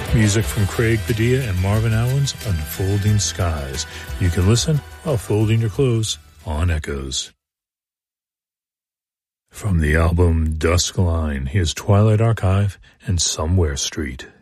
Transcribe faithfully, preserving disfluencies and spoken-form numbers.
Music from Craig Padilla and Marvin Allen's Unfolding Skies. You can listen while folding your clothes on Echoes. From the album Dusk Line, here's Twilight Archive and Somewhere Street.